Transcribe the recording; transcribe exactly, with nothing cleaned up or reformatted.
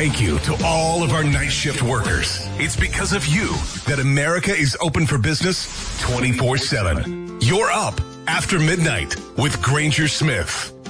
thank you to all of our night shift workers. It's because of you that America is open for business twenty-four seven. You're up after midnight with Granger Smith.